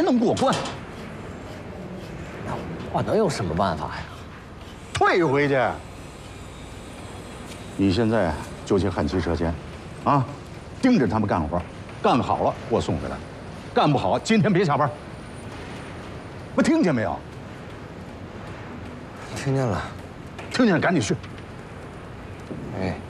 能过关。 那我能有什么办法呀？ 退回去。你现在就去焊机车间，啊，盯着他们干活，干好了给我送回来，干不好今天别下班。我听见没有？ 听见了。 听见赶紧去。 哎。